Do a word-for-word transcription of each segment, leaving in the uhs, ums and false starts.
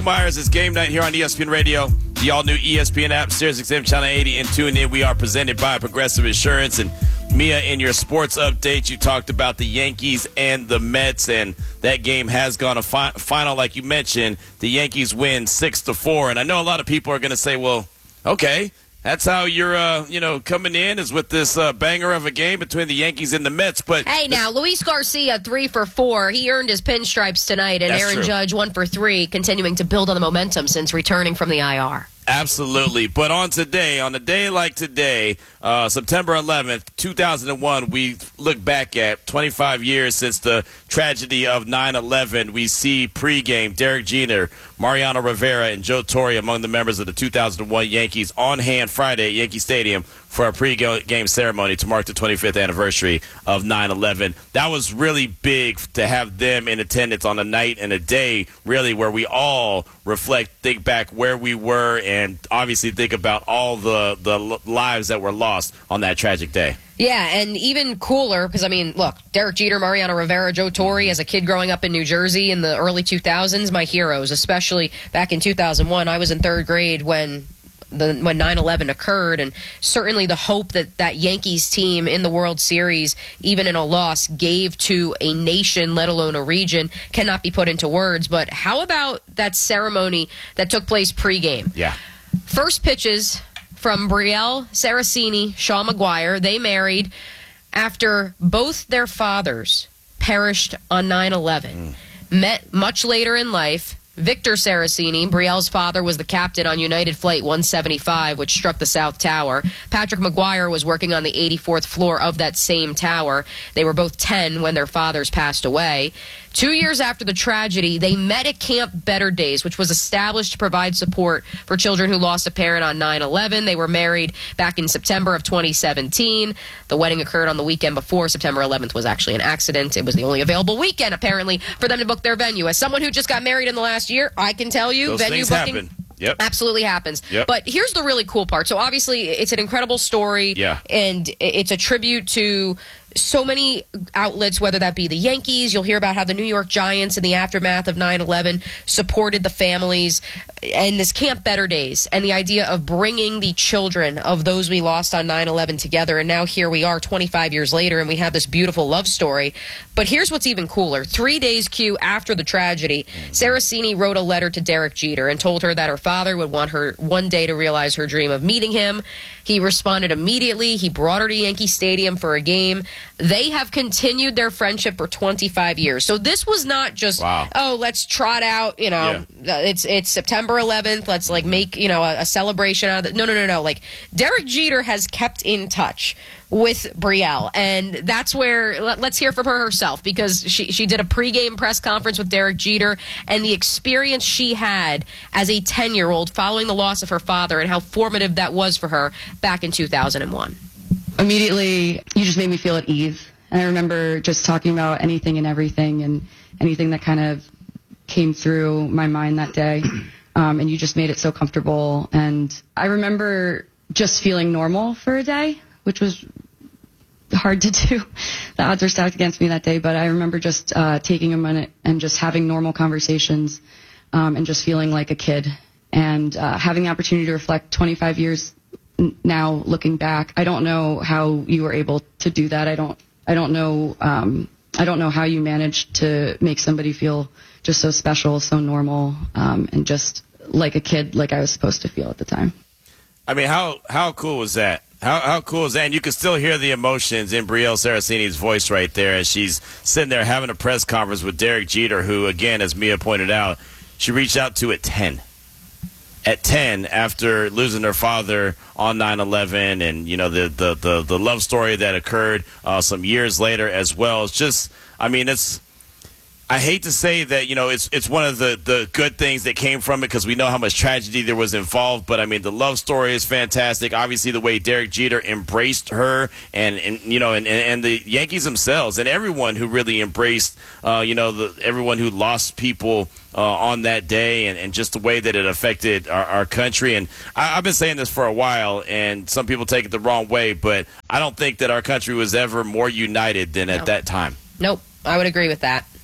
Myers, it's game night here on E S P N Radio, the all-new E S P N app, Sirius X M Channel eighty, and tune in. We are presented by Progressive Insurance. And Mia, in your sports update, you talked about the Yankees and the Mets, and that game has gone a fi- final, like you mentioned. The Yankees win six to four, and I know a lot of people are going to say, well, okay, that's how you're, uh, you know, coming in is with this uh, banger of a game between the Yankees and the Mets. But hey, now Luis Garcia three for four. He earned his pinstripes tonight, and That's Aaron true. Judge one for three, continuing to build on the momentum since returning from the I R. Absolutely. But on today, on a day like today, uh, September eleventh, two thousand one, we look back at twenty-five years since the tragedy of nine eleven. We see pregame Derek Jeter, Mariano Rivera, and Joe Torre among the members of the two thousand one Yankees on hand Friday at Yankee Stadium for a pregame ceremony to mark the twenty-fifth anniversary of nine eleven. That was really big to have them in attendance on a night and a day, really, where we all reflect, think back where we were, and obviously think about all the, the lives that were lost on that tragic day. Yeah, and even cooler, because, I mean, look, Derek Jeter, Mariano Rivera, Joe Torre, as a kid growing up in New Jersey in the early two thousands, my heroes, especially back in two thousand one. I was in third grade when the when nine eleven occurred, and certainly the hope that that Yankees team in the World Series, even in a loss, gave to a nation, let alone a region, cannot be put into words. But how about that ceremony that took place pregame? Yeah. First pitches from Brielle Saraceni, Sean McGuire. They married after both their fathers perished on nine eleven. Mm. Met much later in life. Victor Saraceni, Brielle's father, was the captain on United Flight one seventy-five, which struck the South Tower. Patrick McGuire was working on the eighty-fourth floor of that same tower. They were both ten when their fathers passed away. Two years after the tragedy, they met at Camp Better Days, which was established to provide support for children who lost a parent on nine eleven. They were married back in September of twenty seventeen. The wedding occurred on the weekend before. September eleventh was actually an accident. It was the only available weekend, apparently, for them to book their venue. As someone who just got married in the last year, I can tell you, Those venue things booking happen. Yep. Absolutely happens. Yep. But here's the really cool part. So obviously, it's an incredible story, Yeah. and it's a tribute to so many outlets, whether that be the Yankees. You'll hear about how the New York Giants, in the aftermath of nine eleven, supported the families, and this Camp Better Days, and the idea of bringing the children of those we lost on nine eleven together. And now here we are twenty-five years later, and we have this beautiful love story. But here's what's even cooler. Three days, Q, after the tragedy, Saraceni wrote a letter to Derek Jeter and told her that her father would want her one day to realize her dream of meeting him. He responded immediately. He brought her to Yankee Stadium for a game. They have continued their friendship for twenty-five years. So this was not just, wow. oh, let's trot out, you know, yeah. it's it's September eleventh. Let's, like, make, you know, a, a celebration out of it. No, no, no, no. Like, Derek Jeter has kept in touch with Brielle, and that's where, let, let's hear from her herself, because she, she did a pregame press conference with Derek Jeter, and the experience she had as a ten-year-old following the loss of her father, and how formative that was for her back in two thousand one. Immediately, you just made me feel at ease. And I remember just talking about anything and everything, and anything that kind of came through my mind that day. Um, and you just made it so comfortable. And I remember just feeling normal for a day, which was hard to do. The odds were stacked against me that day. But I remember just uh, taking a minute and just having normal conversations, um, and just feeling like a kid. And uh, having the opportunity to reflect twenty-five years now, looking back. I don't know how you were able to do that. I don't I don't know um, I don't know how you managed to make somebody feel just so special, so normal, um, and just like a kid, like I was supposed to feel at the time. I mean, how how cool was that? How how cool is that? And you can still hear the emotions in Brielle Saraceni's voice right there as she's sitting there having a press conference with Derek Jeter, who, again, as Mia pointed out, she reached out to at ten. At ten, after losing her father on nine eleven, and, you know, the the the, the love story that occurred uh, some years later as well. It's just, I mean, it's, I hate to say that, you know, it's it's one of the, the good things that came from it, because we know how much tragedy there was involved. But, I mean, the love story is fantastic. Obviously, the way Derek Jeter embraced her, and, and you know, and, and the Yankees themselves, and everyone who really embraced, uh, you know, the, everyone who lost people uh, on that day, and, and just the way that it affected our, our country. And I, I've been saying this for a while, and some people take it the wrong way, but I don't think that our country was ever more united than at no. that time. Nope, I would agree with that.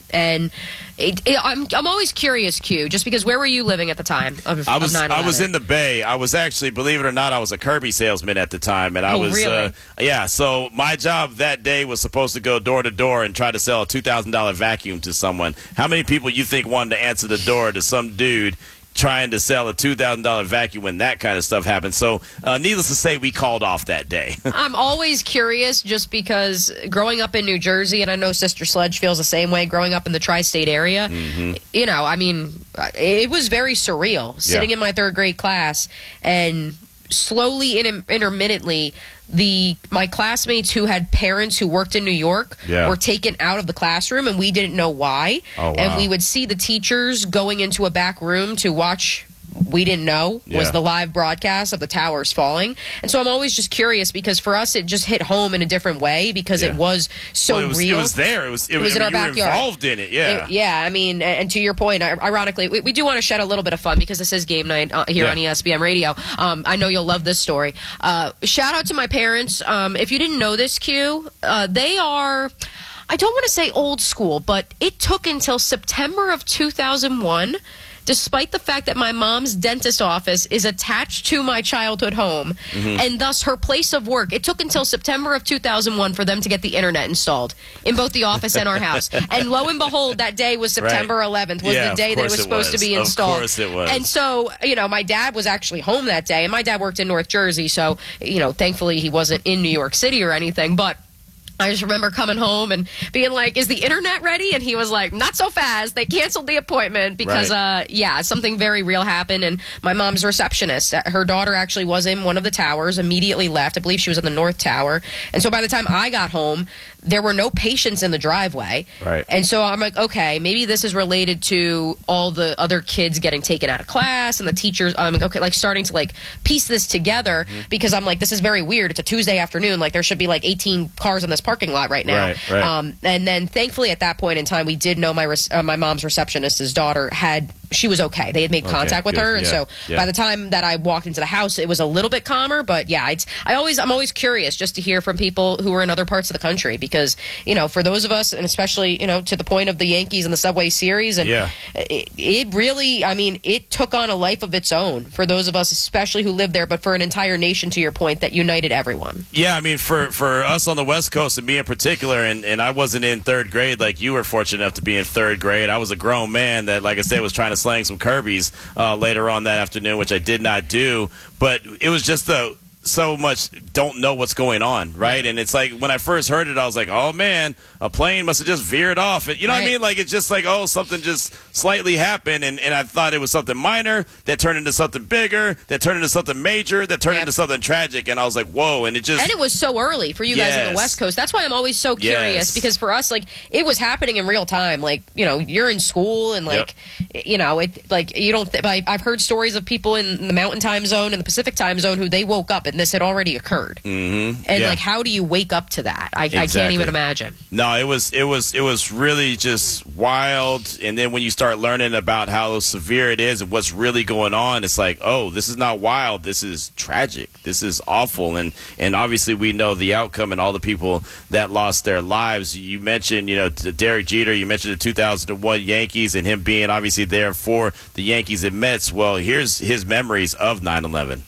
And it, it, I'm I'm always curious, Q, just because where were you living at the time of, I was of I was in the Bay. I was actually, believe it or not, I was a Kirby salesman at the time, and I oh, was really? uh, yeah. So my job that day was supposed to go door to door and try to sell a two thousand dollar vacuum to someone. How many people you think wanted to answer the door to some dude trying to sell a two thousand dollar vacuum when that kind of stuff happened? So uh, needless to say, we called off that day. I'm always curious just because growing up in New Jersey, and I know Sister Sledge feels the same way, growing up in the tri-state area, mm-hmm. you know, I mean, it was very surreal sitting yeah. in my third grade class and slowly and intermittently the my classmates who had parents who worked in New York yeah. were taken out of the classroom, and we didn't know why. Oh, wow. And we would see the teachers going into a back room to watch. We didn't know yeah. was the live broadcast of the towers falling. And so I'm always just curious because for us it just hit home in a different way because yeah. it was so well, it was, real. It was there. It was, it, it was I in mean, our you backyard. were involved in it, yeah. It, yeah, I mean, and to your point, ironically, we, we do want to shed a little bit of fun because this is game night uh, here yeah. on E S P N Radio. Um, I know you'll love this story. Uh, shout out to my parents. Um, if you didn't know this, Q, uh, they are... I don't want to say old school, but it took until September of two thousand one, despite the fact that my mom's dentist office is attached to my childhood home, mm-hmm. and thus her place of work. It took until September of two thousand one for them to get the internet installed in both the office and our house. And lo and behold, that day was September right. eleventh, was yeah, the day that it was it supposed was. to be installed. Of course it was. And so, you know, my dad was actually home that day, and my dad worked in North Jersey, so, you know, thankfully he wasn't in New York City or anything, but I just remember coming home and being like, is the internet ready? And he was like, not so fast. They canceled the appointment because, right. uh, yeah, something very real happened. And my mom's receptionist, her daughter actually was in one of the towers, immediately left. I believe she was in the North Tower. And so by the time I got home, there were no patients in the driveway. Right. And so I'm like, okay, maybe this is related to all the other kids getting taken out of class and the teachers, I'm um, okay, like starting to like piece this together mm-hmm. because I'm like, this is very weird. It's a Tuesday afternoon. Like there should be like eighteen cars in this parking lot right now. Right, right. Um, and then thankfully at that point in time, we did know my res- uh, my mom's receptionist's daughter had, she was okay. They had made contact okay, with good. her. And yeah, so yeah. by the time that I walked into the house, it was a little bit calmer. But yeah, it's, I always, I'm always curious just to hear from people who are in other parts of the country because, you know, for those of us, and especially, you know, to the point of the Yankees and the Subway Series, and yeah. it, it really, I mean, it took on a life of its own for those of us, especially who lived there, but for an entire nation, to your point, that united everyone. Yeah, I mean, for, for us on the West Coast, and me in particular, and, and I wasn't in third grade like you were fortunate enough to be in third grade. I was a grown man that, like I said, was trying to slang some Kirby's uh, later on that afternoon, which I did not do. But it was just the so much don't know what's going on, right? And it's like when I first heard it, I was like, oh man, a plane must have just veered off. And, you know right. what I mean? Like it's just like, oh, something just slightly happened, and, and I thought it was something minor that turned into something bigger, that turned into something major, that turned yep. into something tragic, and I was like, whoa, and it just... And it was so early for you yes. guys on the West Coast. That's why I'm always so curious, yes. because for us, like, it was happening in real time. Like, you know, you're in school, and like, yep. you know, it like, you don't... Th- I've heard stories of people in the Mountain Time Zone and the Pacific Time Zone who they woke up and this had already occurred. Mm-hmm. And yeah. like, how do you wake up to that? I, exactly. I can't even imagine. No, it was it was it was really just wild. And then when you start learning about how severe it is and what's really going on, it's like, oh, this is not wild. This is tragic. This is awful. And and obviously we know the outcome and all the people that lost their lives. You mentioned, you know, Derek Jeter. You mentioned the two thousand one Yankees and him being obviously there for the Yankees and Mets. Well, here's his memories of nine eleven.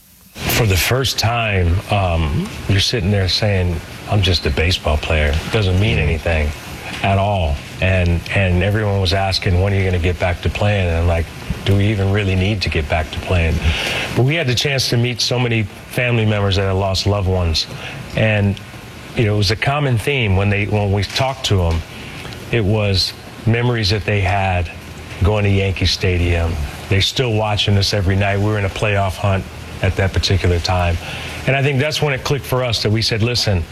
For the first time, um, you're sitting there saying, I'm just a baseball player. It doesn't mean anything at all. And and everyone was asking, when are you going to get back to playing? And I'm like, do we even really need to get back to playing? But we had the chance to meet so many family members that had lost loved ones. And you know, it was a common theme when they when we talked to them. It was memories that they had going to Yankee Stadium. They're still watching us every night. We were in a playoff hunt at that particular time. And I think that's when it clicked for us that we said, listen,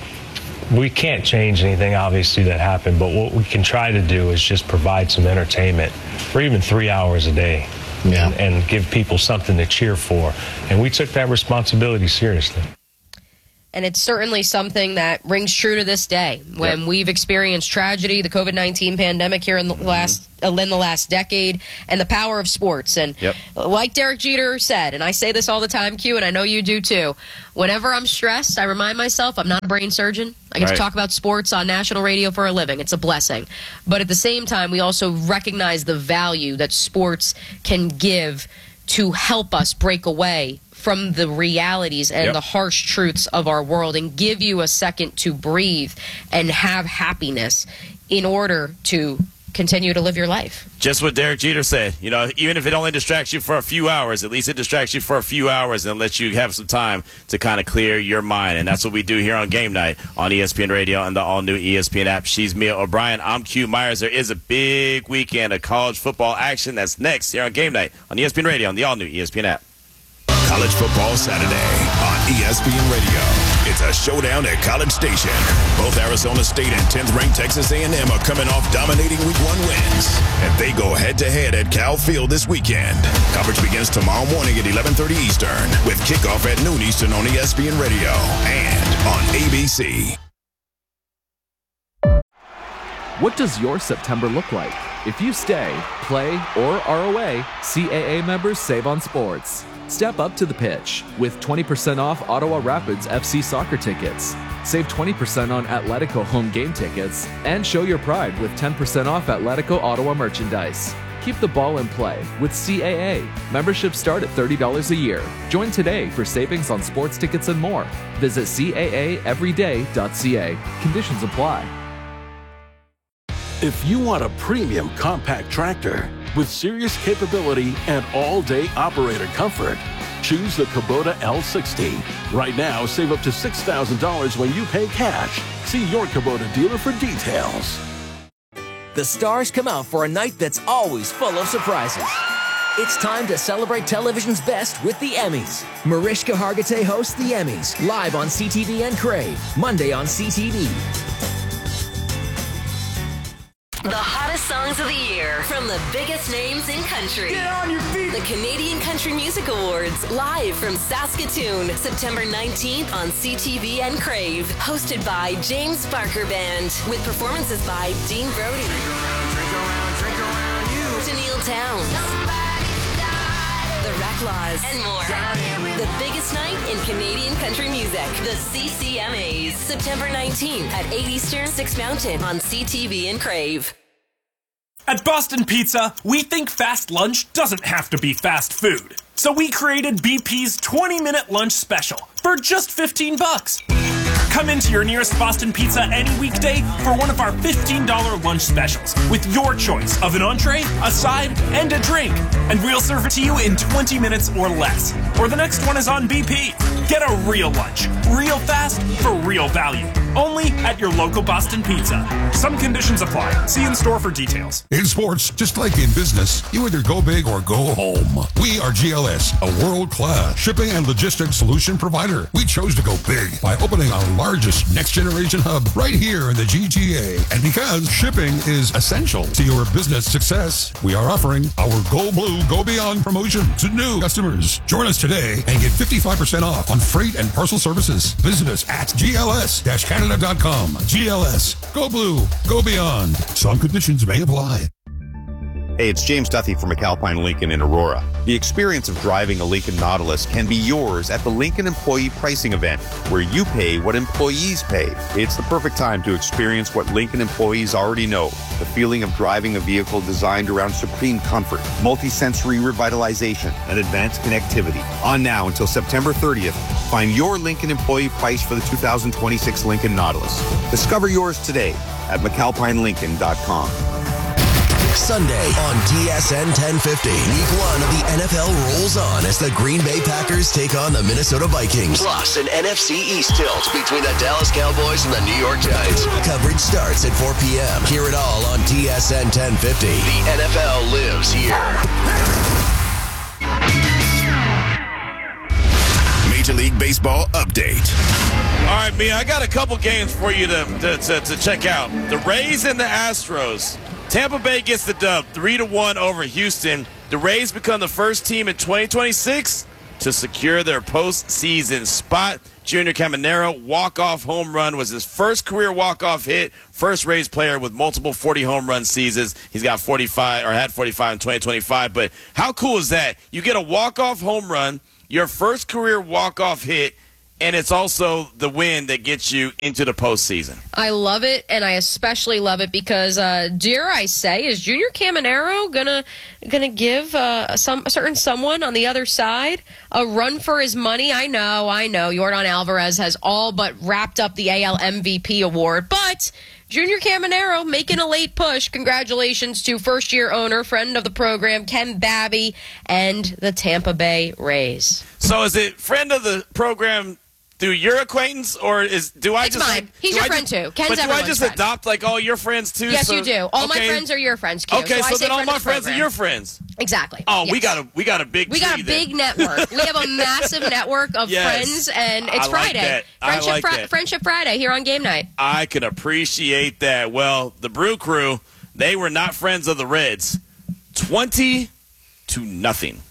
we can't change anything, obviously, that happened, but what we can try to do is just provide some entertainment for even three hours a day yeah. and, and give people something to cheer for. And we took that responsibility seriously. And it's certainly something that rings true to this day when yep. we've experienced tragedy, the COVID nineteen pandemic here in the last uh, in the last decade, and the power of sports. And yep. like Derek Jeter said, and I say this all the time, Q, and I know you do too, whenever I'm stressed, I remind myself I'm not a brain surgeon. I get right. to talk about sports on national radio for a living. It's a blessing. But at the same time, we also recognize the value that sports can give to help us break away from the realities and yep. the harsh truths of our world and give you a second to breathe and have happiness in order to continue to live your life. Just what Derek Jeter said. You know, even if it only distracts you for a few hours, at least it distracts you for a few hours and lets you have some time to kind of clear your mind. And that's what we do here on Game Night on E S P N Radio and the all-new E S P N app. She's Mia O'Brien. I'm Q Myers. There is a big weekend of college football action that's next here on Game Night on E S P N Radio and the all-new E S P N app. College Football Saturday on E S P N Radio. It's a showdown at College Station. Both Arizona State and tenth-ranked Texas A and M are coming off dominating week one wins. And they go head-to-head at Cal Field this weekend. Coverage begins tomorrow morning at eleven thirty Eastern with kickoff at noon Eastern on E S P N Radio and on A B C. What does your September look like? If you stay, play, or are away, C A A members save on sports. Step up to the pitch with twenty percent off Ottawa Rapids F C soccer tickets. Save twenty percent on Atletico home game tickets and show your pride with ten percent off Atletico Ottawa merchandise. Keep the ball in play with C A A. Memberships start at thirty dollars a year. Join today for savings on sports tickets and more. Visit C A A everyday dot C A. Conditions apply. If you want a premium compact tractor with serious capability and all-day operator comfort, choose the Kubota L sixty. Right now, save up to six thousand dollars when you pay cash. See your Kubota dealer for details. The stars come out for a night that's always full of surprises. It's time to celebrate television's best with the Emmys. Mariska Hargitay hosts the Emmys, live on C T V and Crave, Monday on C T V. The hottest songs of the year from the biggest names in country. Get on your feet! The Canadian Country Music Awards, live from Saskatoon, September nineteenth on C T V and Crave. Hosted by James Barker Band, with performances by Dean Brody, Drink around, drink around, drink around you. Tennille Towns, The Reclaws, and more. The biggest night in Canadian country music. The C C M As. September nineteenth at eight Eastern, six Mountain on C T V and Crave. At Boston Pizza, we think fast lunch doesn't have to be fast food. So we created B P's twenty-minute lunch special for just fifteen bucks. Come into your nearest Boston Pizza any weekday for one of our fifteen dollars lunch specials with your choice of an entree, a side, and a drink. And we'll serve it to you in twenty minutes or less. Or the next one is on B P. Get a real lunch, real fast, for real value. Only at your local Boston Pizza. Some conditions apply. See in store for details. In sports, just like in business, you either go big or go home. We are G L S, a world-class shipping and logistics solution provider. We chose to go big by opening our largest next-generation hub right here in the G T A. And because shipping is essential to your business success, we are offering our Go Blue, Go Beyond promotion to new customers. Join us today and get fifty-five percent off on freight and parcel services. Visit us at G L S Canada dot com. G L S. Go Blue. Go Beyond. Some conditions may apply. Hey, it's James Duthie from McAlpine Lincoln in Aurora. The experience of driving a Lincoln Nautilus can be yours at the Lincoln Employee Pricing Event, where you pay what employees pay. It's the perfect time to experience what Lincoln employees already know, the feeling of driving a vehicle designed around supreme comfort, multi-sensory revitalization, and advanced connectivity. On now until September thirtieth, find your Lincoln Employee price for the two thousand twenty-six Lincoln Nautilus. Discover yours today at McAlpine Lincoln dot com. Sunday on T S N ten fifty. Week one of the N F L rolls on as the Green Bay Packers take on the Minnesota Vikings. Plus, an N F C East tilt between the Dallas Cowboys and the New York Giants. Coverage starts at four p.m. Hear it all on T S N ten fifty. The N F L lives here. Major League Baseball update. All right, Mia, I got a couple games for you to, to, to, to check out. The Rays and the Astros. Tampa Bay gets the dub, three to one over Houston. The Rays become the first team in twenty twenty-six to secure their postseason spot. Junior Caminero, walk-off home run, was his first career walk-off hit. First Rays player with multiple forty home run seasons. He's got forty-five, or had forty-five in twenty twenty-five. But how cool is that? You get a walk-off home run, your first career walk-off hit, and it's also the win that gets you into the postseason. I love it, and I especially love it because, uh, dare I say, is Junior Caminero gonna gonna give uh, some a certain someone on the other side a run for his money? I know, I know. Yordan Alvarez has all but wrapped up the A L M V P award, but Junior Caminero making a late push. Congratulations to first-year owner, friend of the program, Ken Babby, and the Tampa Bay Rays. So is it friend of the program through your acquaintance, or is do I it's just mine? Like, He's do your I friend just, too. Ken's but do I everyone's just friend. adopt like all your friends too? Yes, so, you do. All okay. my friends are your friends, Q. Okay, so, so, I say then all friend my of the friends are program. your friends. Exactly. Oh, yes. we got a we got a big we got a tree big then. network. We have a massive network of Yes. friends, and it's I like Friday. that. I Friendship, like Fri- that. Friendship Friday here on Game Night. I can appreciate that. Well, the Brew Crew, they were not friends of the Reds. Twenty to nothing.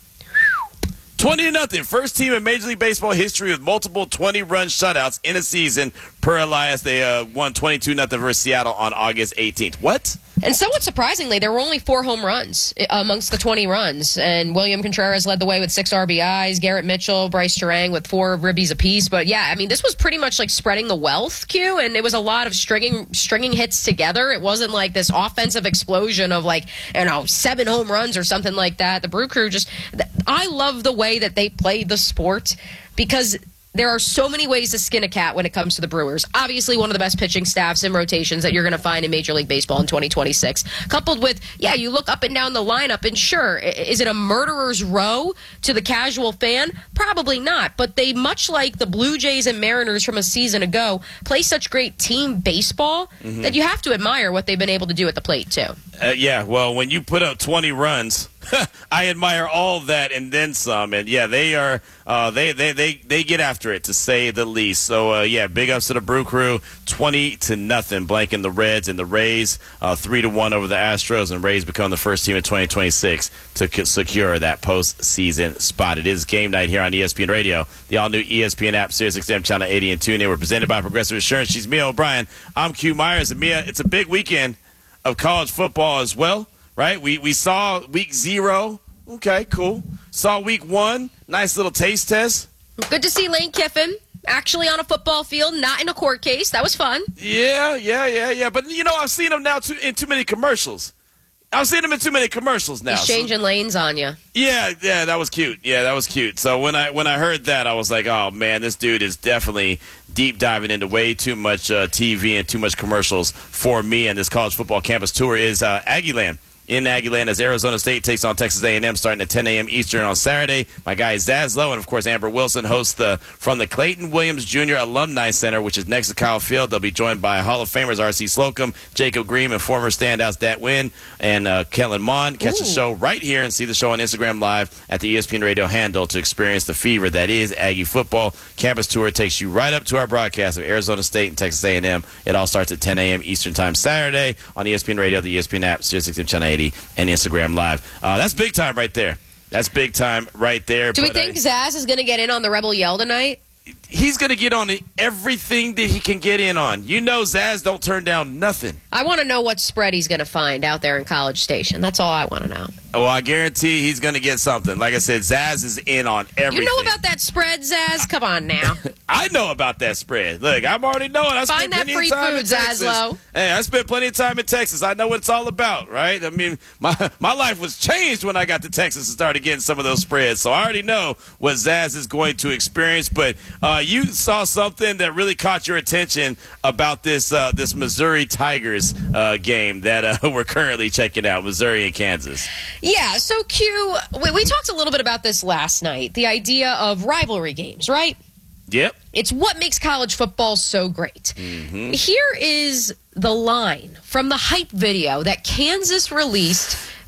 twenty to nothing. First team in Major League Baseball history with multiple twenty-run shutouts in a season. Per Elias, they uh, won twenty-two nothing versus Seattle on August eighteenth. What? And somewhat surprisingly, there were only four home runs amongst the twenty runs. And William Contreras led the way with six R B Is. Garrett Mitchell, Bryce Terang with four ribbies apiece. But yeah, I mean, this was pretty much like spreading the wealth, Q. And it was a lot of stringing stringing hits together. It wasn't like this offensive explosion of like, you know, seven home runs or something like that. The Brew Crew just, I love the way that they play the sport because there are so many ways to skin a cat when it comes to the Brewers. Obviously, one of the best pitching staffs and rotations that you're going to find in Major League Baseball in twenty twenty-six. Coupled with, yeah, you look up and down the lineup, and sure, is it a murderer's row to the casual fan? Probably not. But they, much like the Blue Jays and Mariners from a season ago, play such great team baseball mm-hmm. that you have to admire what they've been able to do at the plate, too. Uh, yeah, well, when you put up twenty runs, I admire all that and then some. And yeah, they are uh, they, they they they get after it, to say the least. So uh, yeah, big ups to the Brew Crew, twenty to nothing, blanking the Reds and the Rays, uh, three to one over the Astros, and Rays become the first team in twenty twenty-six to c- secure that postseason spot. It is Game Night here on E S P N Radio, the all new E S P N app, Sirius X M Channel eighty and tune in. We're presented by Progressive Insurance. She's Mia O'Brien. I'm Q Myers, and Mia, it's a big weekend of college football as well, right? We we saw week zero. Okay, cool. Saw week one. Nice little taste test. Good to see Lane Kiffin actually on a football field, not in a court case. That was fun. Yeah, yeah, yeah, yeah. But, you know, I've seen him now too, in too many commercials. I've seen him in too many commercials now. He's changing so, lanes on you. Yeah, yeah, that was cute. Yeah, that was cute. So when I when I heard that, I was like, oh, man, this dude is definitely deep diving into way too much uh, T V and too much commercials for me. And this college football campus tour is uh, Aggieland. In Aggieland, as Arizona State takes on Texas A and M starting at ten a.m. Eastern on Saturday. My guy Zaslow and, of course, Amber Wilson host the from the Clayton Williams Junior Alumni Center, which is next to Kyle Field. They'll be joined by Hall of Famers R C Slocum, Jacob Green, and former standouts Dat Wynn and uh, Kellen Mond. Catch Ooh. the show right here and see the show on Instagram Live at the E S P N Radio handle to experience the fever that is Aggie football. Campus tour takes you right up to our broadcast of Arizona State and Texas A and M. It all starts at ten a.m. Eastern Time Saturday on E S P N Radio, the E S P N app, Sirius X M Channel eighty, and Instagram Live. Uh, that's big time right there. That's big time right there. Do we think I, Zaz is going to get in on the Rebel Yell tonight? He's going to get on everything that he can get in on. You know Zaz don't turn down nothing. I want to know what spread he's going to find out there in College Station. That's all I want to know. Oh, I guarantee he's going to get something. Like I said, Zaz is in on everything. You know about that spread, Zaz? Come on now. I know about that spread. Look, I'm already knowing. I Find spent that plenty free of time food, in Texas. Zaslow. Hey, I spent plenty of time in Texas. I know what it's all about, right? I mean, my my life was changed when I got to Texas and started getting some of those spreads. So I already know what Zaz is going to experience. But uh, you saw something that really caught your attention about this uh, this Missouri Tigers uh, game that uh, we're currently checking out, Missouri and Kansas. Yeah, so Q, we, we talked a little bit about this last night, the idea of rivalry games, right? Yep. It's what makes college football so great. Mm-hmm. Here is the line from the hype video that Kansas released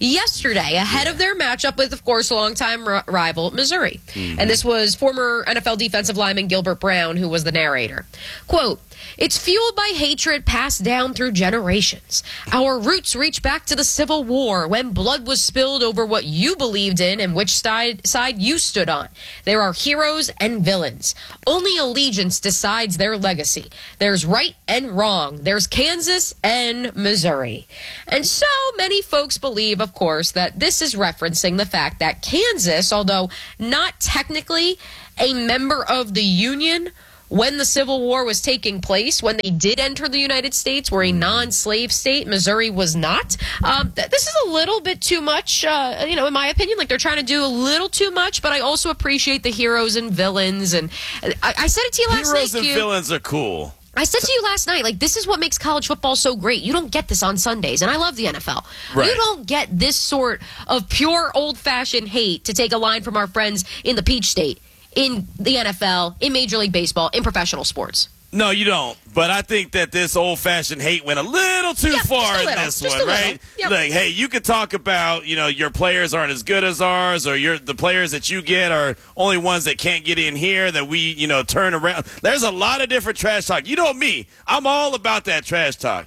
yesterday ahead of their matchup with, of course, longtime r- rival Missouri. Mm-hmm. And this was former N F L defensive lineman Gilbert Brown, who was the narrator. Quote, "It's fueled by hatred passed down through generations. Our roots reach back to the Civil War when blood was spilled over what you believed in and which side, side you stood on. There are heroes and villains. Only allegiance decides their legacy. There's right and wrong. There's Kansas and Missouri." And so many folks believe, of course, that this is referencing the fact that Kansas, although not technically a member of the Union, when the Civil War was taking place, when they did enter the United States, were a non-slave state. Missouri was not. Um, th- this is a little bit too much, uh, you know, in my opinion. Like, they're trying to do a little too much, but I also appreciate the heroes and villains. And I, I said it to you last Heroes night, and Q. villains are cool. I said to you last night, like, this is what makes college football so great. You don't get this on Sundays, and I love the N F L. Right. You don't get this sort of pure old-fashioned hate, to take a line from our friends in the Peach State, in the N F L, in Major League Baseball, in professional sports. No, you don't. But I think that this old-fashioned hate went a little too Yeah, far just a in little, this just one, a little. right? Yep. Look, hey, you could talk about, you know, your players aren't as good as ours, or your the players that you get are only ones that can't get in here, that we, you know, turn around. There's a lot of different trash talk. You know me. I'm all about that trash talk.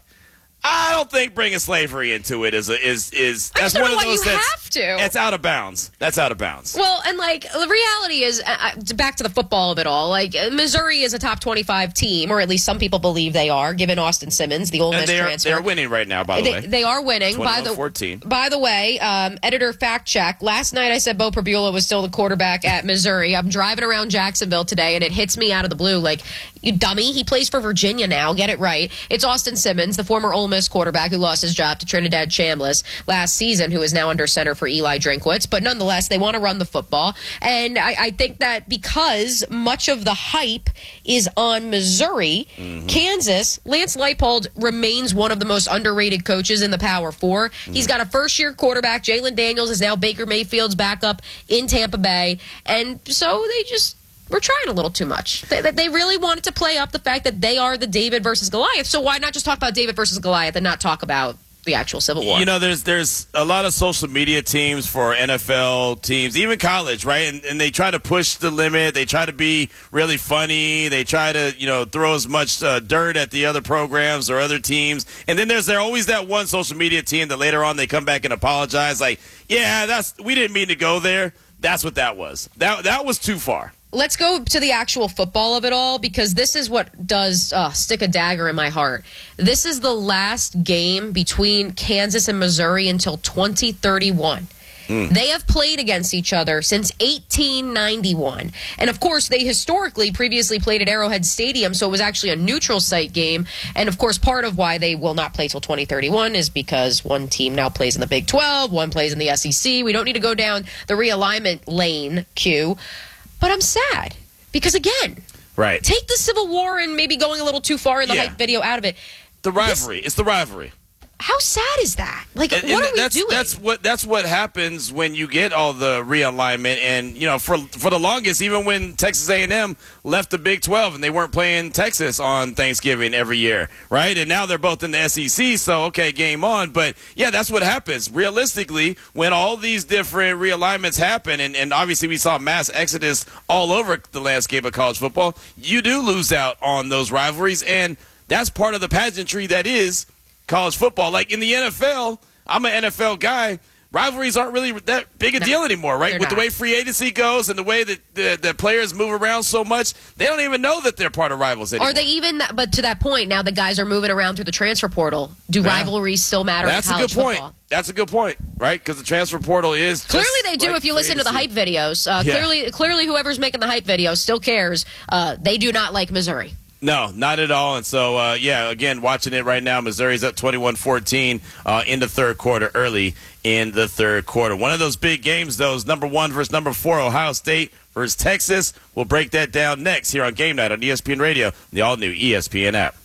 I don't think bringing slavery into it is a, is is I that's just don't one know of why those you that's have to. That's out of bounds. That's out of bounds. Well, and like the reality is, uh, back to the football of it all. Like, Missouri is a top twenty-five team, or at least some people believe they are, given Austin Simmons, the Ole Miss And they're transfer. they're winning right now, by the they, way. They are winning. By the fourteen. By the way, um, editor fact check. Last night I said Bo Prabula was still the quarterback at Missouri. I'm driving around Jacksonville today, and it hits me out of the blue. Like, you dummy, he plays for Virginia now. Get it right. It's Austin Simmons, the former Ole Miss quarterback who lost his job to Trinidad Chambliss last season, who is now under center for Eli Drinkwitz. But nonetheless, they want to run the football. And I, I think that because much of the hype is on Missouri, mm-hmm. Kansas, Lance Leipold remains one of the most underrated coaches in the Power Four. Mm-hmm. He's got a first-year quarterback. Jalen Daniels is now Baker Mayfield's backup in Tampa Bay. And so they just... We're trying a little too much. They, they really wanted to play up the fact that they are the David versus Goliath. So why not just talk about David versus Goliath and not talk about the actual Civil War? You know, there's there's a lot of social media teams for N F L teams, even college, right? And, and they try to push the limit. They try to be really funny. They try to, you know, throw as much uh, dirt at the other programs or other teams. And then there's there always that one social media team that later on they come back and apologize. Like, yeah, that's we didn't mean to go there. That's what that was. That that was too far. Let's go to the actual football of it all, because this is what does uh, stick a dagger in my heart. This is the last game between Kansas and Missouri until twenty thirty-one. Mm. They have played against each other since eighteen ninety-one. And, of course, they historically previously played at Arrowhead Stadium, so it was actually a neutral site game. And, of course, part of why they will not play till twenty thirty-one is because one team now plays in the Big twelve, one plays in the S E C. We don't need to go down the realignment lane, Q. But I'm sad because, again, right. take the Civil War and maybe going a little too far in the yeah. hype video out of it. The rivalry. This, it's the rivalry. How sad is that? Like, and, what and are we that's, doing? That's what that's what happens when you get all the realignment. And, you know, for for the longest, even when Texas A and M left the Big twelve and they weren't playing Texas on Thanksgiving every year, right? And now they're both in the S E C, so, okay, game on. But, yeah, that's what happens. Realistically, when all these different realignments happen, and, and obviously we saw mass exodus all over the landscape of college football, you do lose out on those rivalries. And that's part of the pageantry that is college football. Like in the N F L, I'm an N F L guy. Rivalries aren't really that big a no, deal anymore, right? With not. the way free agency goes and the way that the, the players move around so much, they don't even know that they're part of rivals anymore. Are they even, but to that point, now the guys are moving around through the transfer portal. Do yeah. rivalries still matter That's in college a good point. football? That's a good point, right? Because the transfer portal is clearly they do. Like if you listen to the hype videos, uh, yeah. clearly, clearly whoever's making the hype videos still cares. Uh, they do not like Missouri. No, not at all. And so, uh, yeah, again, watching it right now, Missouri's up twenty-one fourteen uh, in the third quarter, early in the third quarter. One of those big games, though, is number one versus number four, Ohio State versus Texas. We'll break that down next here on Game Night on E S P N Radio, the all-new E S P N app.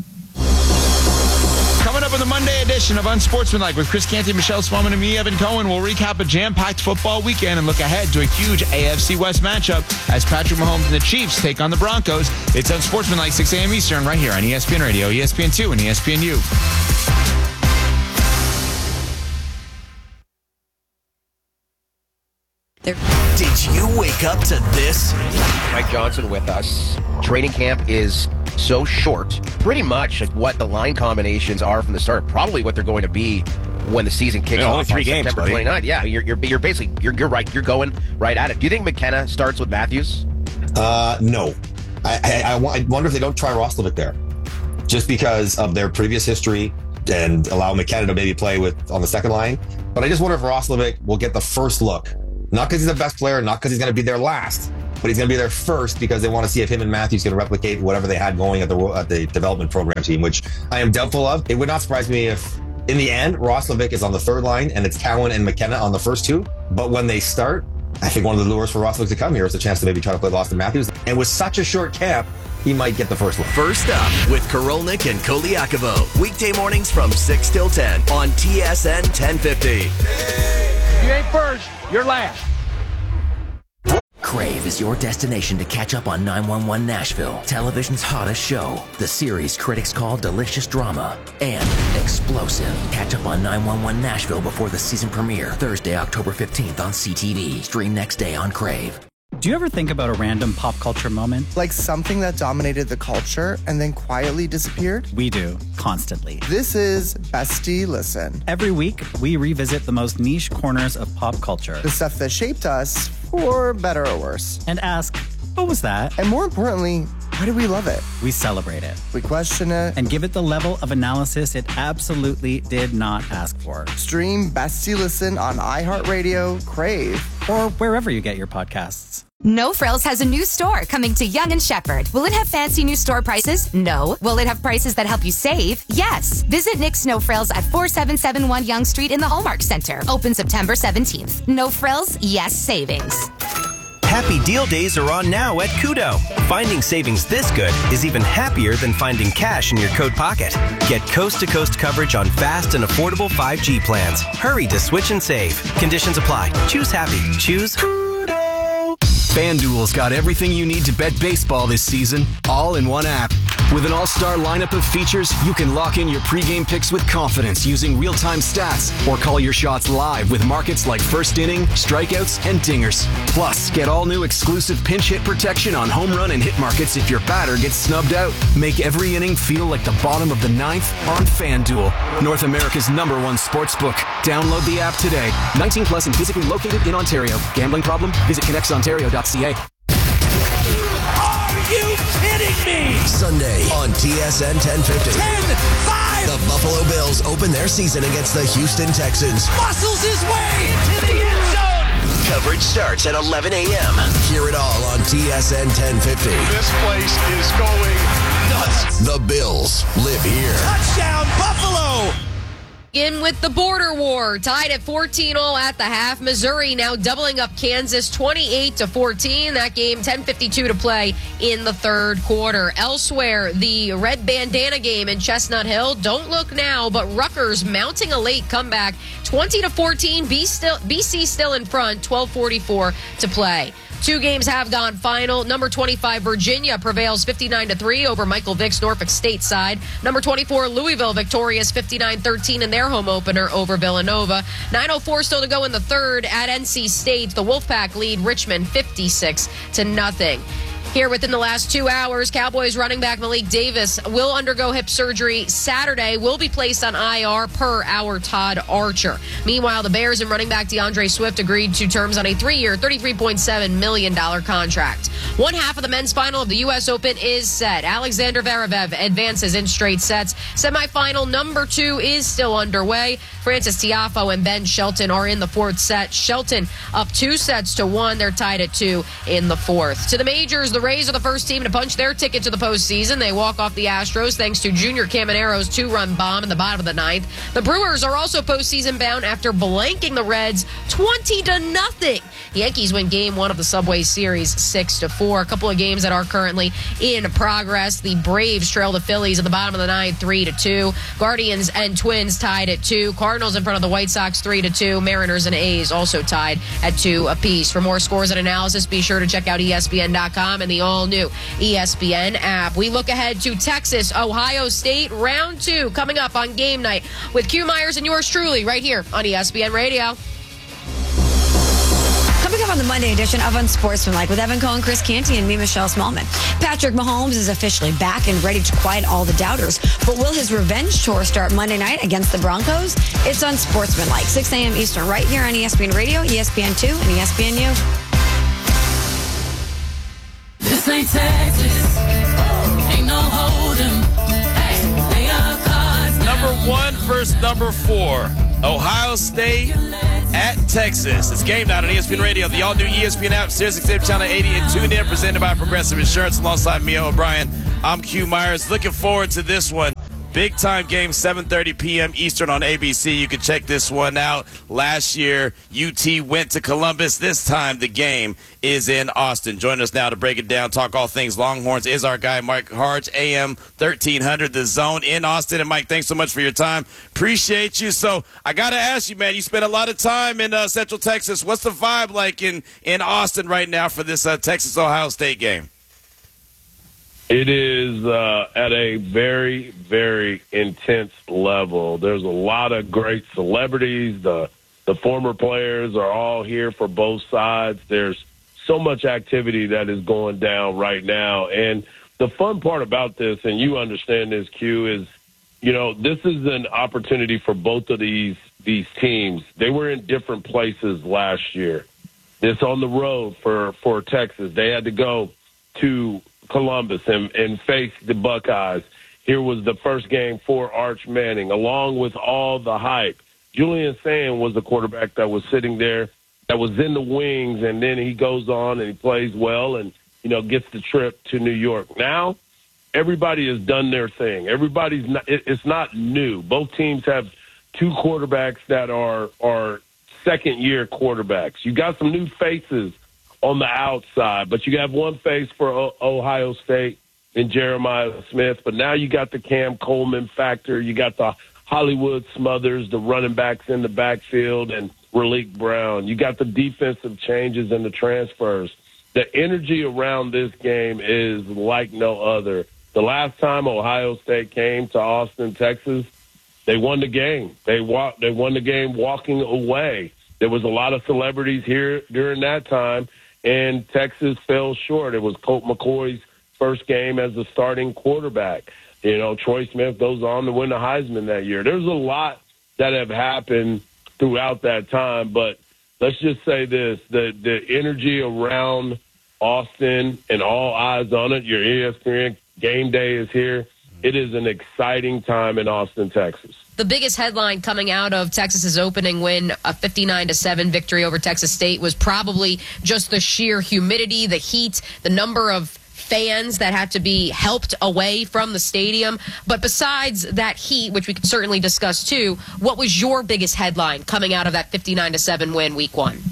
Coming up on the Monday edition of Unsportsmanlike with Chris Canty, Michelle Swellman, and me, Evan Cohen, we'll recap a jam-packed football weekend and look ahead to a huge A F C West matchup as Patrick Mahomes and the Chiefs take on the Broncos. It's Unsportsmanlike, six a.m. Eastern, right here on E S P N Radio, E S P N two, and E S P N U. Did you wake up to this? Mike Johnson with us. Training camp is so short. Pretty much like what the line combinations are from the start. Probably what they're going to be when the season kicks yeah, off only three on games, September twenty-ninth. Yeah, you're, you're you're basically you're you're right. You're going right at it. Do you think McKenna starts with Matthews? Uh, no. I, I, I, I wonder if they don't try Roslovic there, just because of their previous history, and allow McKenna to maybe play with on the second line. But I just wonder if Roslovic will get the first look, not because he's the best player, not because he's going to be there last, but he's going to be there first because they want to see if him and Matthews can replicate whatever they had going at the at the development program team, which I am doubtful of. It would not surprise me if, in the end, Roslovic is on the third line and it's Cowan and McKenna on the first two. But when they start, I think one of the lures for Roslovic to come here is a chance to maybe try to play Austin Matthews. And with such a short camp, he might get the first one. First up with Korolnik and Koliakovo. Weekday mornings from six till ten on T S N ten fifty. You ain't first, you're last. Crave is your destination to catch up on nine one one Nashville, television's hottest show. The series critics call delicious drama and explosive. Catch up on nine one one Nashville before the season premiere, Thursday, October fifteenth on C T V. Stream next day on Crave. Do you ever think about a random pop culture moment? Like something that dominated the culture and then quietly disappeared? We do, constantly. This is Bestie Listen. Every week, we revisit the most niche corners of pop culture. The stuff that shaped us, for better or worse. And ask, what was that? And more importantly, why do we love it? We celebrate it. We question it. And give it the level of analysis it absolutely did not ask for. Stream Bestie Listen on iHeartRadio, Crave, or wherever you get your podcasts. No Frills has a new store coming to Yonge and Shepherd. Will it have fancy new store prices? No. Will it have prices that help you save? Yes. Visit Nick's No Frills at forty-seven seventy-one Yonge Street in the Hallmark Center. Open September seventeenth. No Frills, yes savings. Happy Deal Days are on now at Kudo. Finding savings this good is even happier than finding cash in your coat pocket. Get coast-to-coast coverage on fast and affordable five G plans. Hurry to switch and save. Conditions apply. Choose happy. Choose Kudo. FanDuel's got everything you need to bet baseball this season, all in one app. With an all-star lineup of features, you can lock in your pregame picks with confidence using real-time stats or call your shots live with markets like first inning, strikeouts, and dingers. Plus, get all-new exclusive pinch hit protection on home run and hit markets if your batter gets snubbed out. Make every inning feel like the bottom of the ninth on FanDuel, North America's number one sportsbook. Download the app today. nineteen plus and physically located in Ontario. Gambling problem? Visit connects ontario dot c a. Are you kidding me? Sunday on T S N ten fifty. ten five. The Buffalo Bills open their season against the Houston Texans. Muscles his way into the end zone. Coverage starts at eleven a.m. Hear it all on T S N ten fifty. This place is going nuts. The Bills live here. Touchdown, Buffalo! In with the border war, tied at fourteen all at the half. Missouri now doubling up Kansas twenty-eight to fourteen. That game ten fifty-two to play in the third quarter. Elsewhere, the red bandana game in Chestnut Hill. Don't look now, but Rutgers mounting a late comeback, twenty to fourteen. B, still, B C still in front, twelve forty-four to play. Two games have gone final. Number twenty-five, Virginia prevails fifty-nine to three over Michael Vick's Norfolk State side. Number twenty-four, Louisville victorious fifty-nine thirteen in their home opener over Villanova. nine oh four still to go in the third at N C State. The Wolfpack lead Richmond fifty-six to nothing. Here within the last two hours, Cowboys running back Malik Davis will undergo hip surgery Saturday, will be placed on I R per our Todd Archer. Meanwhile, the Bears and running back DeAndre Swift agreed to terms on a three-year, thirty-three point seven million dollars contract. One half of the men's final of the U S Open is set. Alexander Zverev advances in straight sets. Semifinal number two is still underway. Francis Tiafoe and Ben Shelton are in the fourth set. Shelton up two sets to one. They're tied at two in the fourth. To the majors, the Rays are the first team to punch their ticket to the postseason. They walk off the Astros thanks to Junior Camanero's two-run bomb in the bottom of the ninth. The Brewers are also postseason bound after blanking the Reds twenty to nothing. The Yankees win game one of the Subway Series six to four. A couple of games that are currently in progress. The Braves trail the Phillies at the bottom of the ninth three to two. Guardians and Twins tied at two. Cardinals in front of the White Sox three to two. Mariners and A's also tied at two apiece. For more scores and analysis, be sure to check out E S P N dot com and the all-new E S P N app. We look ahead to Texas, Ohio State, round two, coming up on game night with Q Myers and yours truly right here on E S P N Radio. Coming up on the Monday edition of Unsportsmanlike with Evan Cohen, Chris Canty, and me, Michelle Smallman. Patrick Mahomes is officially back and ready to quiet all the doubters. But will his revenge tour start Monday night against the Broncos? It's Unsportsmanlike, six a.m. Eastern, right here on E S P N Radio, E S P N two, and E S P N U. This ain't Texas. Ain't no hold'em. Hey, they are cards now. Number one versus number four. Ohio State at Texas. It's game night on E S P N Radio, the all-new E S P N app, Sirius X M Channel eighty, and tune in, presented by Progressive Insurance. Alongside Mia O'Brien, I'm Q Myers. Looking forward to this one. Big time game, seven thirty p.m. Eastern on A B C. You can check this one out. Last year, U T went to Columbus. This time, the game is in Austin. Join us now to break it down, talk all things Longhorns, is our guy, Mike Harge, A M thirteen hundred, The Zone in Austin. And, Mike, thanks so much for your time. Appreciate you. So, I got to ask you, man, you spent a lot of time in uh, Central Texas. What's the vibe like in, in Austin right now for this uh, Texas-Ohio State game? It is uh, at a very, very intense level. There's a lot of great celebrities. The the former players are all here for both sides. There's so much activity that is going down right now. And the fun part about this, and you understand this, Q, is, you know, this is an opportunity for both of these these teams. They were in different places last year. This on the road for, for Texas. They had to go to Columbus and, and face the Buckeyes. Here was the first game for Arch Manning, along with all the hype. Julian Sand was the quarterback that was sitting there, that was in the wings, and then he goes on and he plays well and, you know, gets the trip to New York. Now, everybody has done their thing. Everybody's not, it, it's not new. Both teams have two quarterbacks that are are second-year quarterbacks. You got some new faces on the outside, but you have one face for o- Ohio State and Jeremiah Smith, but now you got the Cam Coleman factor. You got the Hollywood Smothers, the running backs in the backfield, and Raleek Brown. You got the defensive changes and the transfers. The energy around this game is like no other. The last time Ohio State came to Austin, Texas, they won the game. They walked, they won the game walking away. There was a lot of celebrities here during that time, and Texas fell short. It was Colt McCoy's first game as a starting quarterback. You know, Troy Smith goes on to win the Heisman that year. There's a lot that have happened throughout that time, but let's just say this, the, the energy around Austin and all eyes on it, your E S P N game day is here. It is an exciting time in Austin, Texas. The biggest headline coming out of Texas's opening win, a fifty-nine to seven victory over Texas State, was probably just the sheer humidity, the heat, the number of fans that had to be helped away from the stadium. But besides that heat, which we could certainly discuss too, what was your biggest headline coming out of that fifty-nine to seven win week one?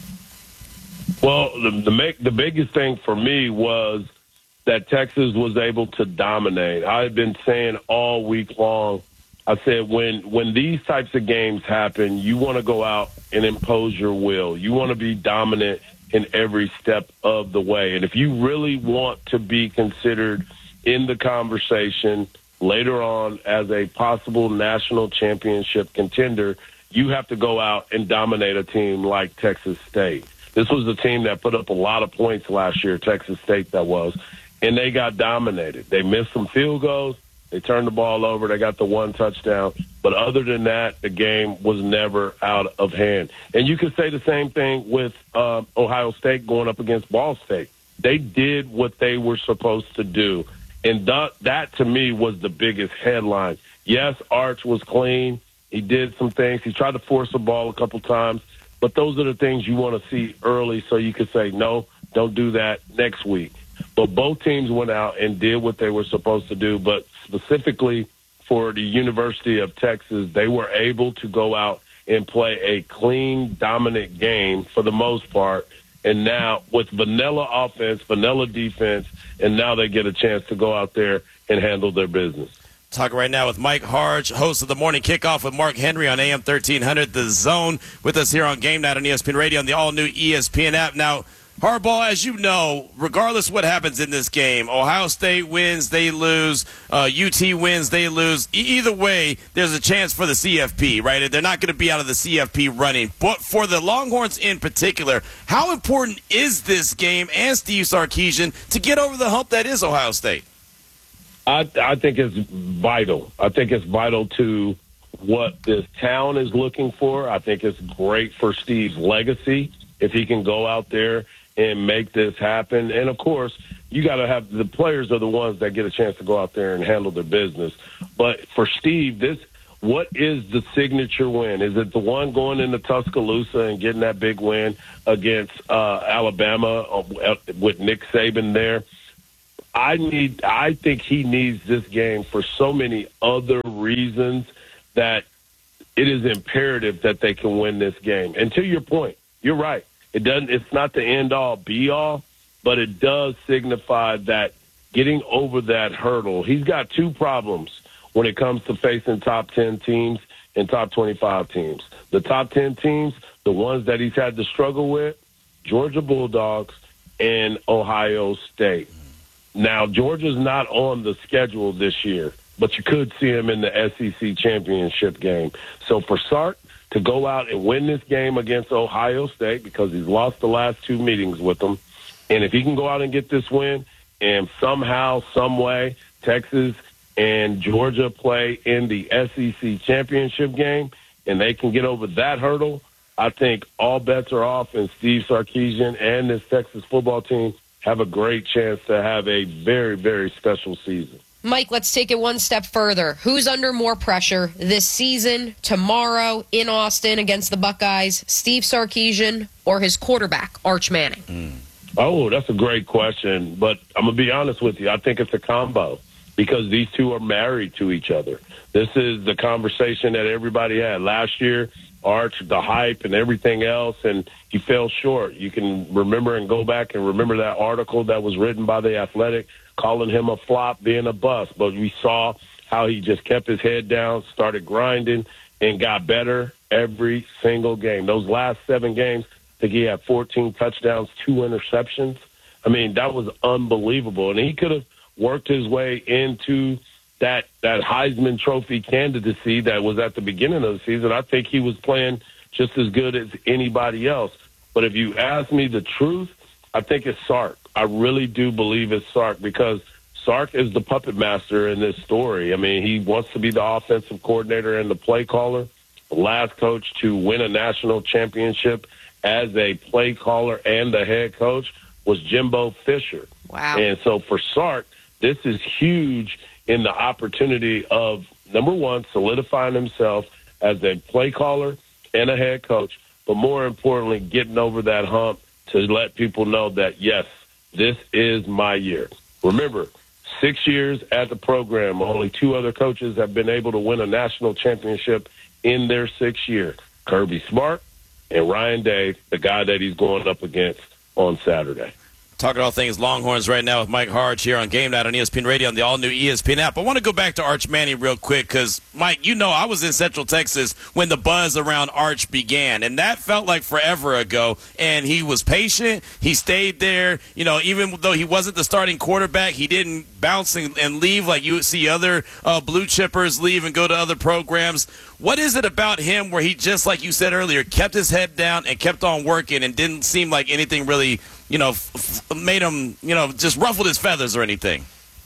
Well, the the, make, the biggest thing for me was that Texas was able to dominate. I've been saying all week long, I said, when when these types of games happen, you want to go out and impose your will. You want to be dominant in every step of the way. And if you really want to be considered in the conversation later on as a possible national championship contender, you have to go out and dominate a team like Texas State. This was a team that put up a lot of points last year, Texas State that was, and they got dominated. They missed some field goals. They turned the ball over. They got the one touchdown. But other than that, the game was never out of hand. And you could say the same thing with uh, Ohio State going up against Ball State. They did what they were supposed to do. And that, that to me, was the biggest headline. Yes, Arch was clean. He did some things. He tried to force the ball a couple times. But those are the things you want to see early so you could say, no, don't do that next week. But both teams went out and did what they were supposed to do. But specifically for the University of Texas, they were able to go out and play a clean, dominant game for the most part. And now with vanilla offense, vanilla defense, and now they get a chance to go out there and handle their business. Talking right now with Mike Harge, host of the Morning Kickoff with Mark Henry on A M thirteen hundred, The Zone, with us here on Game Night on E S P N Radio and the all-new E S P N app. Now, Harbaugh, as you know, regardless what happens in this game, Ohio State wins, they lose, uh, U T wins, they lose. E- either way, there's a chance for the C F P, right? They're not going to be out of the C F P running. But for the Longhorns in particular, how important is this game and Steve Sarkisian to get over the hump that is Ohio State? I, I think it's vital. I think it's vital to what this town is looking for. I think it's great for Steve's legacy if he can go out there and make this happen. And, of course, you got to have – the players are the ones that get a chance to go out there and handle their business. But for Steve, this – what is the signature win? Is it the one going into Tuscaloosa and getting that big win against uh, Alabama with Nick Saban there? I need – I think he needs this game for so many other reasons that it is imperative that they can win this game. And to your point, you're right. It doesn't. It's not the end-all, be-all, but it does signify that getting over that hurdle. He's got two problems when it comes to facing top ten teams and top twenty-five teams. The top ten teams, the ones that he's had to struggle with, Georgia Bulldogs and Ohio State. Now, Georgia's not on the schedule this year, but you could see him in the S E C championship game. So for Sark to go out and win this game against Ohio State, because he's lost the last two meetings with them, and if he can go out and get this win and somehow, some way, Texas and Georgia play in the S E C championship game and they can get over that hurdle, I think all bets are off, and Steve Sarkisian and this Texas football team have a great chance to have a very, very special season. Mike, let's take it one step further. Who's under more pressure this season, tomorrow, in Austin against the Buckeyes, Steve Sarkisian or his quarterback, Arch Manning? Mm. Oh, that's a great question. But I'm going to be honest with you. I think it's a combo because these two are married to each other. This is the conversation that everybody had last year. Arch, the hype and everything else, and he fell short. You can remember and go back and remember that article that was written by The Athletic calling him a flop, being a bust. But we saw how he just kept his head down, started grinding, and got better every single game. Those last seven games, I think he had fourteen touchdowns, two interceptions. I mean, that was unbelievable. And he could have worked his way into that that Heisman Trophy candidacy that was at the beginning of the season. I think he was playing just as good as anybody else. But if you ask me the truth, I think it's Sark. I really do believe it's Sark because Sark is the puppet master in this story. I mean, he wants to be the offensive coordinator and the play caller. The last coach to win a national championship as a play caller and the head coach was Jimbo Fisher. Wow. And so for Sark, this is huge in the opportunity of, number one, solidifying himself as a play caller and a head coach, but more importantly, getting over that hump to let people know that, yes, this is my year. Remember, six years at the program, only two other coaches have been able to win a national championship in their sixth year, Kirby Smart and Ryan Day, the guy that he's going up against on Saturday. Talking all things Longhorns right now with Mike Harge here on Game Night on E S P N Radio on the all-new E S P N app. I want to go back to Arch Manning real quick because, Mike, you know I was in Central Texas when the buzz around Arch began, and that felt like forever ago, and he was patient. He stayed there. You know, even though he wasn't the starting quarterback, he didn't bounce and, and leave like you would see other uh, blue chippers leave and go to other programs. What is it about him where he just, like you said earlier, kept his head down and kept on working and didn't seem like anything really – you know, f- f- made him, you know, just ruffled his feathers or anything?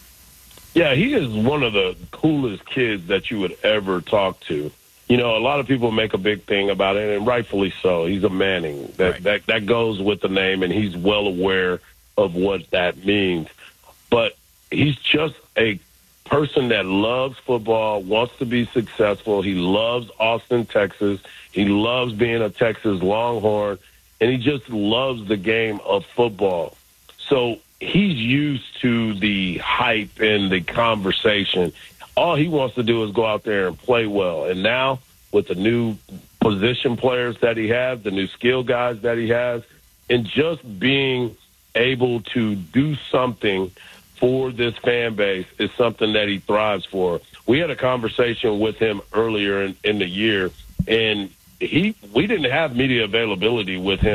Yeah, he is one of the coolest kids that you would ever talk to. You know, a lot of people make a big thing about it, and rightfully so. He's a Manning. That right. that that goes with the name, and he's well aware of what that means. But he's just a person that loves football, wants to be successful. He loves Austin, Texas. He loves being a Texas Longhorn. And he just loves the game of football. So he's used to the hype and the conversation. All he wants to do is go out there and play well. And now with the new position players that he has, the new skill guys that he has, and just being able to do something for this fan base is something that he thrives for. We had a conversation with him earlier in, in the year, and He, we didn't have media availability with him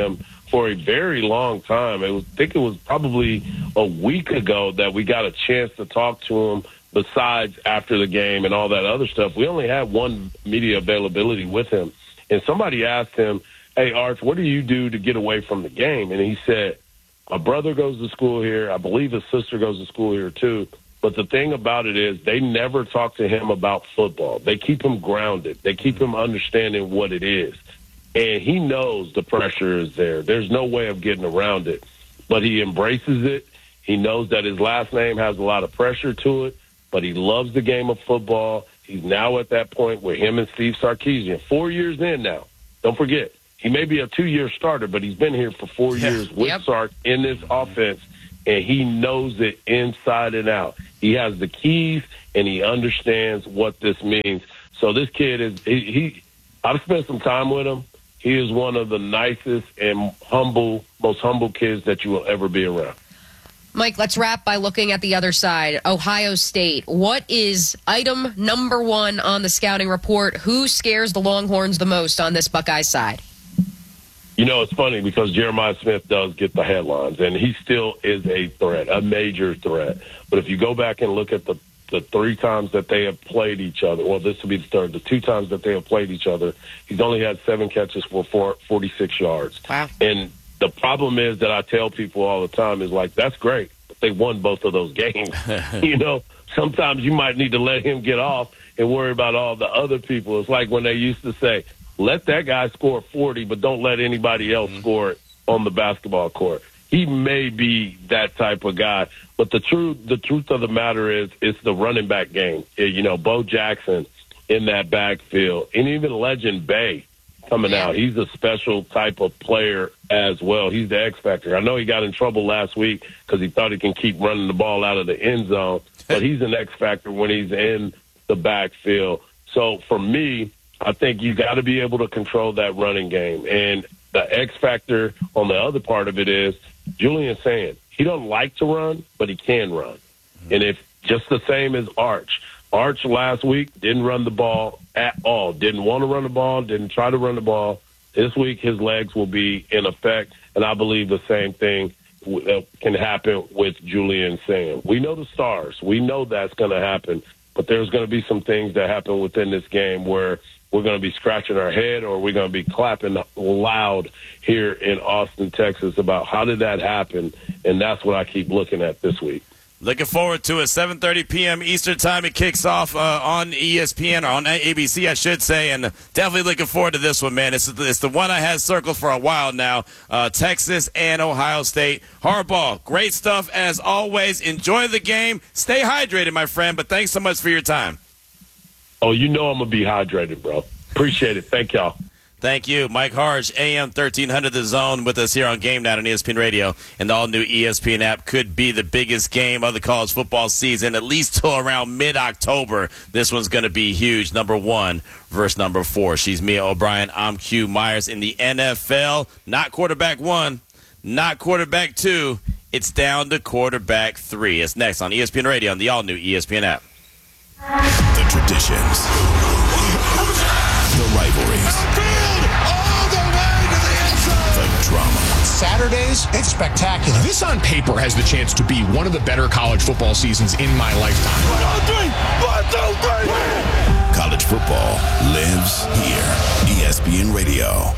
for a very long time. It was, I think it was probably a week ago that we got a chance to talk to him besides after the game and all that other stuff. We only had one media availability with him. And somebody asked him, hey, Arch, what do you do to get away from the game? And he said, my brother goes to school here. I believe his sister goes to school here too. But the thing about it is they never talk to him about football. They keep him grounded. They keep him understanding what it is. And he knows the pressure is there. There's no way of getting around it. But he embraces it. He knows that his last name has a lot of pressure to it, but he loves the game of football. He's now at that point where him and Steve Sarkisian, four years in now, don't forget, he may be a two-year starter, but he's been here for four yeah. years with yep. Sark in this offense, and he knows it inside and out. He has the keys, and he understands what this means. So this kid is he, he I've spent some time with him. He is one of the nicest and humble, most humble kids that you will ever be around. Mike, let's wrap by looking at the other side. Ohio State. What is item number one on the scouting report? Who scares the Longhorns the most on this Buckeye side? You know, it's funny because Jeremiah Smith does get the headlines, and he still is a threat, a major threat. But if you go back and look at the the three times that they have played each other, well, this will be the third, the two times that they have played each other, he's only had seven catches for four, forty-six yards. Wow. And the problem is that I tell people all the time is like, that's great, but they won both of those games. You know, sometimes you might need to let him get off and worry about all the other people. It's like when they used to say, let that guy score forty, but don't let anybody else mm-hmm. score it on the basketball court. He may be that type of guy, but the truth, the truth of the matter is, it's the running back game. You know, Bo Jackson in that backfield, and even Legend Bay coming out. He's a special type of player as well. He's the X factor. I know he got in trouble last week because he thought he can keep running the ball out of the end zone, but he's an X factor when he's in the backfield. So for me, I think you got to be able to control that running game, and the X factor on the other part of it is Julian saying he don't like to run, but he can run. Mm-hmm. And if just the same as Arch, Arch last week didn't run the ball at all, didn't want to run the ball, didn't try to run the ball. This week his legs will be in effect, and I believe the same thing can happen with Julian Sam. We know the stars. We know that's going to happen, but there's going to be some things that happen within this game where we're going to be scratching our head or we're going to be clapping loud here in Austin, Texas about how did that happen, and that's what I keep looking at this week. Looking forward to it. seven thirty p.m. Eastern Time. It kicks off uh, on E S P N, or on A B C, I should say, and definitely looking forward to this one, man. It's, it's the one I had circled for a while now, uh, Texas and Ohio State. Harbaugh, great stuff as always. Enjoy the game. Stay hydrated, my friend, but thanks so much for your time. Oh, you know I'm going to be hydrated, bro. Appreciate it. Thank y'all. Thank you. Mike Harge, A M thirteen hundred The Zone, with us here on Game Night on E S P N Radio. And the all-new E S P N app could be the biggest game of the college football season, at least till around mid-October. This one's going to be huge. Number one versus number four. She's Mia O'Brien. I'm Q Myers. In the N F L, not quarterback one, not quarterback two. It's down to quarterback three. It's next on E S P N Radio on the all-new E S P N app. The traditions, the rivalries, the drama. Saturdays, it's spectacular. This on paper has the chance to be one of the better college football seasons in my lifetime. One, two, three. One, two, three. College football lives here. E S P N Radio.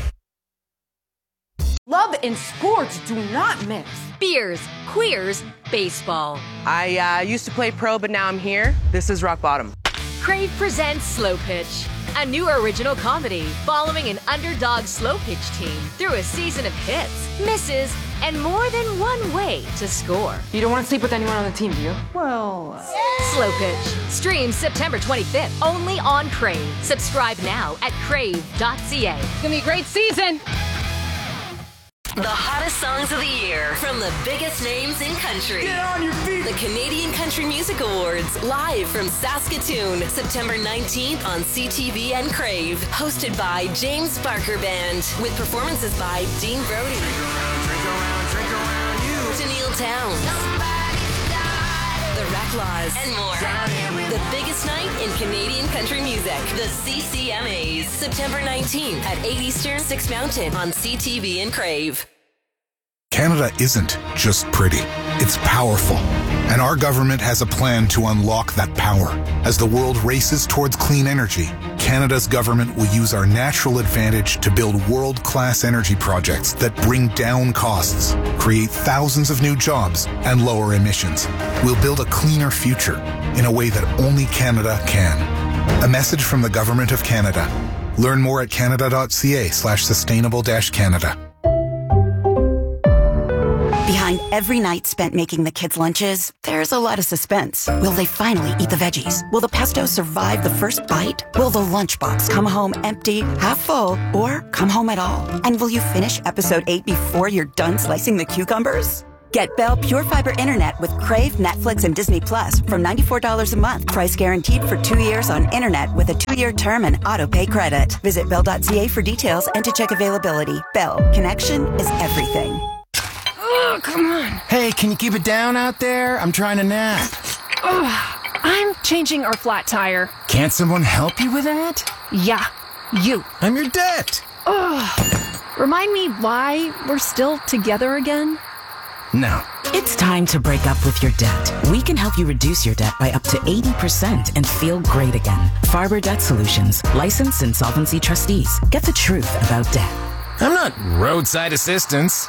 Love and sports do not mix. Beers, queers, baseball. I uh, used to play pro, but now I'm here. This is rock bottom. Crave presents Slow Pitch, a new original comedy following an underdog slow pitch team through a season of hits, misses, and more than one way to score. You don't want to sleep with anyone on the team, do you? Well... Slow Pitch. Streams September twenty-fifth, only on Crave. Subscribe now at crave dot c a. It's going to be a great season. The hottest songs of the year from the biggest names in country. Get on your feet! The Canadian Country Music Awards, live from Saskatoon, September nineteenth on C T V and Crave. Hosted by James Barker Band, with performances by Dean Brody, drink around, drink around, drink around you, Tennille Towns, The Reclaws, and more. The biggest night in Canadian country music, the C C M As, September nineteenth at eight Eastern, six Mountain on C T V and Crave. Canada isn't just pretty. It's powerful. And our government has a plan to unlock that power. As the world races towards clean energy, Canada's government will use our natural advantage to build world-class energy projects that bring down costs, create thousands of new jobs, and lower emissions. We'll build a cleaner future in a way that only Canada can. A message from the Government of Canada. Learn more at canada.ca slash sustainable dash Canada. Behind every night spent making the kids' lunches, there's a lot of suspense. Will they finally eat the veggies? Will the pesto survive the first bite? Will the lunchbox come home empty, half full, or come home at all? And will you finish episode eight before you're done slicing the cucumbers? Get Bell Pure Fiber Internet with Crave, Netflix, and Disney Plus from ninety-four dollars a month. Price guaranteed for two years on internet with a two-year term and auto-pay credit. Visit bell dot c a for details and to check availability. Bell, connection is everything. Oh, come on. Hey, can you keep it down out there? I'm trying to nap. Oh, I'm changing our flat tire. Can't someone help you with that? Yeah, you. I'm your debt. Oh, remind me why we're still together again? No. It's time to break up with your debt. We can help you reduce your debt by up to eighty percent and feel great again. Farber Debt Solutions. Licensed insolvency trustees. Get the truth about debt. I'm not roadside assistance.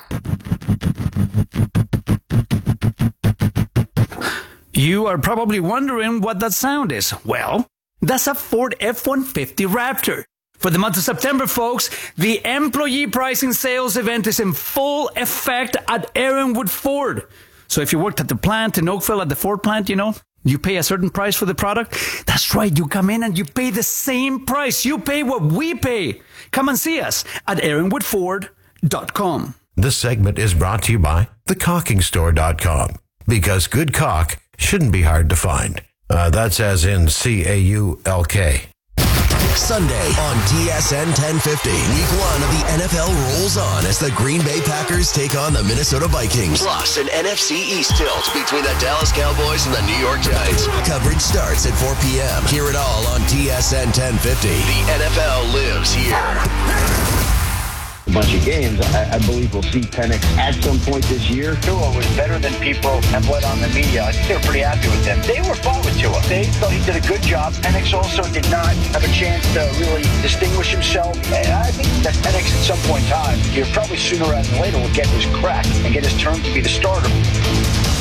You are probably wondering what that sound is. Well, that's a Ford F one fifty Raptor. For the month of September, folks, the employee pricing sales event is in full effect at Aaronwood Ford. So if you worked at the plant in Oakville at the Ford plant, you know, you pay a certain price for the product. That's right. You come in and you pay the same price. You pay what we pay. Come and see us at aaronwood ford dot com. This segment is brought to you by the caulking store dot com, because good caulk shouldn't be hard to find. Uh, that's as in C A U L K. Sunday on T S N ten fifty. Week one of the N F L rolls on as the Green Bay Packers take on the Minnesota Vikings. Plus, an N F C East tilt between the Dallas Cowboys and the New York Giants. Coverage starts at four p.m. Hear it all on T S N ten fifty. The N F L lives here. A bunch of games. I, I believe we'll see Penix at some point this year. Tua was better than people have let on the media. I think they were pretty happy with him. They were fine with Tua. They thought he did a good job. Penix also did not have a chance to really distinguish himself. And I think that Penix at some point in time, here probably sooner rather than later, will get his crack and get his turn to be the starter.